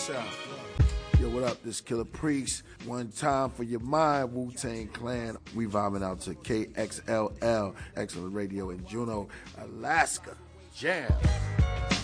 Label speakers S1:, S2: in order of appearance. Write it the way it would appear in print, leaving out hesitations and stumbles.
S1: South. Yo, what up? This Killer Priest. One time for your mind, Wu-Tang Clan. We vibing out to KXLL, Excellent Radio in Juneau, Alaska. Jam.